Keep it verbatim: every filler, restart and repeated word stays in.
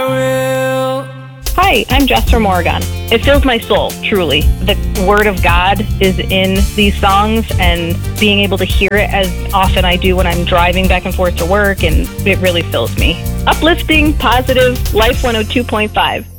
will. Hi, I'm Jess from Oregon. It fills my soul, truly. The Word of God is in these songs, and being able to hear it as often I do when I'm driving back and forth to work, and it really fills me. Uplifting, positive, Life one oh two point five.